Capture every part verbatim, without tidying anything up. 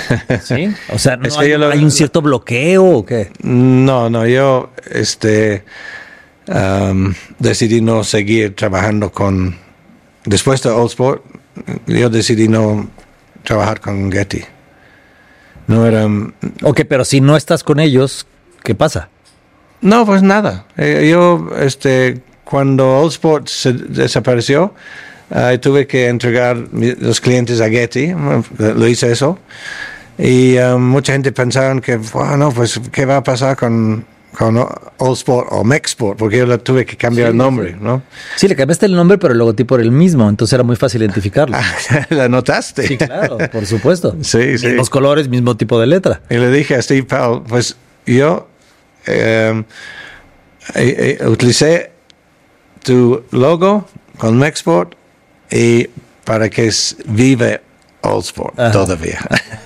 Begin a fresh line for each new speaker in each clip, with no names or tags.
¿Sí? O sea, ¿no
Es que
hay,
yo lo-
hay un cierto bloqueo o qué?
No, no, yo este, um, decidí no seguir trabajando con... Después de Old Sport, yo decidí no trabajar con Getty. No era...
Ok, pero si no estás con ellos, ¿qué pasa?
No, pues nada. Eh, yo, este, cuando Old Sport se desapareció, eh, tuve que entregar mi- los clientes a Getty. Lo hice eso. Y um, mucha gente pensaba que, bueno, pues, ¿qué va a pasar con, con Old Sport o Mexport? Porque yo la tuve que cambiar
Sí,
el nombre,
sí.
¿no?
Sí, le cambiaste el nombre, pero el logotipo era el mismo, entonces era muy fácil identificarlo.
¿La notaste?
Sí, claro, por supuesto.
Sí, sí.
Mismos colores, mismo tipo de letra.
Y le dije a Steve Powell, pues yo eh, eh, eh, utilicé tu logo con Mexport y para que s- vive Old Sport
Ajá.
todavía.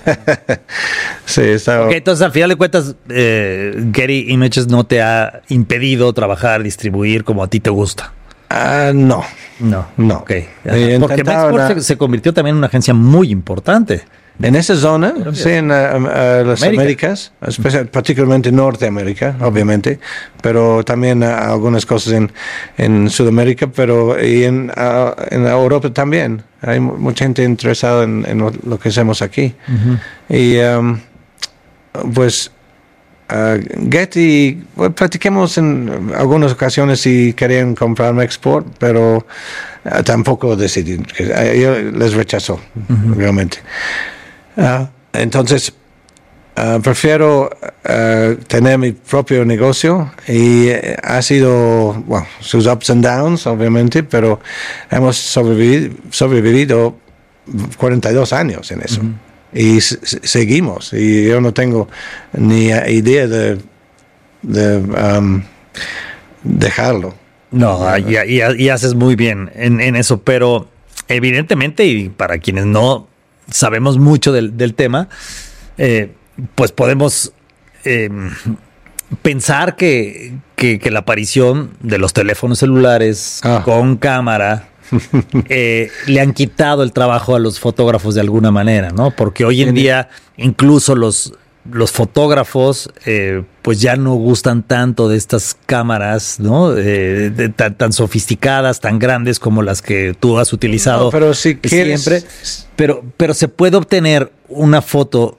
Sí, está...
Ok, entonces al final de cuentas, eh, Getty Images no te ha impedido trabajar, distribuir como a ti te gusta.
Ah, no.
No.
No.
Ok.
Eh,
Porque
intentaba
Mexport
una-
se, se convirtió también en una agencia muy importante.
En esa zona, sí, en uh, um, uh, las
América.
Américas, especial- particularmente Norteamérica, obviamente, pero también uh, algunas cosas en, en Sudamérica, pero y en, uh, en Europa también. Hay mu- mucha gente interesada en, en lo, lo que hacemos aquí. Y um, pues uh, Getty, bueno, platiquemos en algunas ocasiones si querían comprar Mexport, pero uh, tampoco decidí, que, uh, yo les rechazó, realmente. Ah, entonces, ah, prefiero ah, tener mi propio negocio y eh, ha sido, bueno, sus ups and downs, obviamente, pero hemos sobrevivido, sobrevivido cuarenta y dos años en eso. Y s- s- seguimos. Y yo no tengo ni idea de, de um, dejarlo.
No, y, y- y haces muy bien en, en eso, pero evidentemente, y para quienes no sabemos mucho del, del tema, eh, pues podemos eh, pensar que, que, que la aparición de los teléfonos celulares
Ah.
con cámara eh, le han quitado el trabajo a los fotógrafos de alguna manera, ¿no? Porque hoy en
Tiene-
día incluso los, los fotógrafos eh, pues ya no gustan tanto de estas cámaras, ¿no? Eh, de- tan, tan sofisticadas, tan grandes como las que tú has utilizado
No, pero si quieres-
siempre. Pero, pero se puede obtener una foto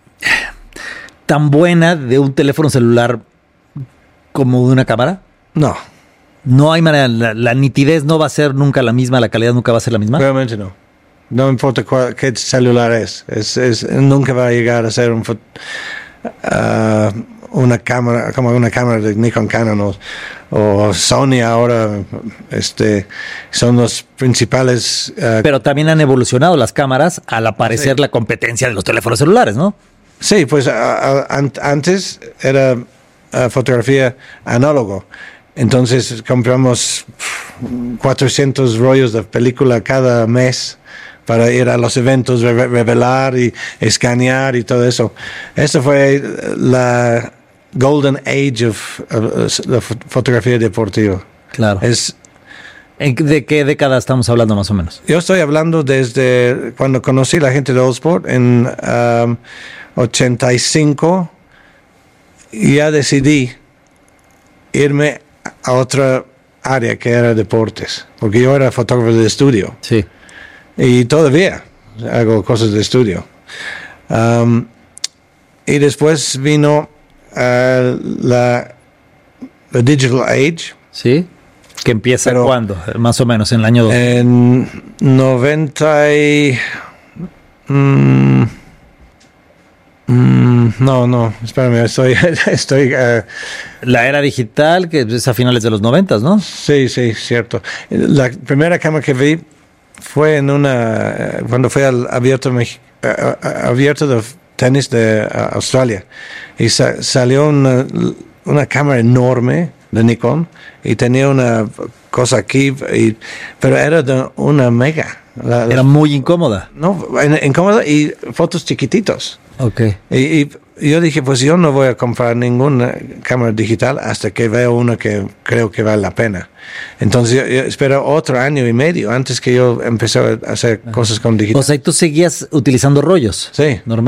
tan buena de un teléfono celular como de una cámara.
No,
No hay manera, la, la nitidez no va a ser nunca la misma, la calidad nunca va a ser la misma.
realmente no. No importa cuál, qué celular es. Es, es. Nunca va a llegar a ser un, fo- ah, una cámara, como una cámara de Nikon, Canon o, o Sony ahora. Este, son los principales. ah,
Pero también han evolucionado las cámaras al aparecer
Sí.
la competencia de los teléfonos celulares, ¿no?
sí, pues ah, ah, an- antes era ah, fotografía análogo. Entonces compramos pf, cuatrocientos rollos de película cada mes para ir a los eventos, re- revelar y escanear y todo eso. Esta fue la golden age of, of la fo- fotografía deportiva.
Claro.
Es,
¿En- ¿De qué década estamos hablando más o menos?
yo estoy hablando desde cuando conocí la gente de Old Sport en um, ochenta y cinco, y ya decidí irme a otra área que era deportes, porque yo era fotógrafo de estudio.
Sí.
Y todavía hago cosas de estudio. Um, y después vino uh, la, la Digital Age
¿Sí? ¿Que empieza
Pero-
cuándo? Más o menos, en el año dos.
en noventa y... mm, mm, no, no, espérame, estoy... estoy uh,
La era digital, que es a finales de los noventas, ¿no?
sí, sí, cierto. La primera cámara que vi fue en una... eh, cuando fue al abierto, Mex- eh, eh, abierto de tenis de eh, Australia. Y sa- salió una, una cámara enorme de Nikon y tenía una cosa aquí, y- pero era de una mega. La- la-
Era muy incómoda.
no, en- incómoda y fotos chiquititos.
Ok.
Y, y yo dije, pues yo no voy a comprar ninguna cámara digital hasta que vea una que creo que vale la pena. Entonces yo, yo espero otro año y medio antes que yo empecé a hacer cosas con digital.
O sea, y tú seguías utilizando rollos.
Sí.
Normal.